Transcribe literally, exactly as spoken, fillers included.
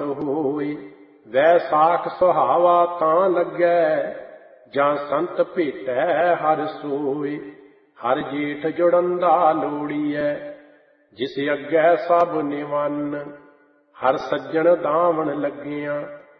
ਹੋਏ। ਵੈਸਾਖ ਸੁਹਾਵਾ ਤਾਂ ਲੱਗੈ, ਜਾਂ ਸੰਤ ਭੇਟੈ ਹਰ ਸੋਏ। ਹਰ ਜੇਠ ਜੁੜੰਦਾ ਲੋੜੀਐ, ਜਿਸ ਅੱਗੇ ਸਭ ਨਿਵੰਨ। ਹਰ ਸੱਜਣ ਦਾਵਣ ਲੱਗਿਆਂ,